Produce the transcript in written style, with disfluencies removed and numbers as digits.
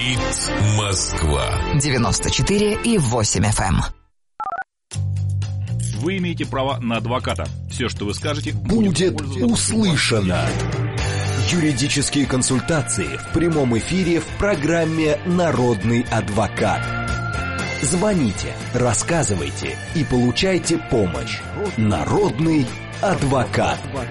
Говорит Москва. 94,8 FM. Вы имеете право на адвоката. Все, что вы скажете, будет услышано. Юридические консультации в прямом эфире в программе «Народный адвокат». Звоните, рассказывайте и получайте помощь. Народный адвокат.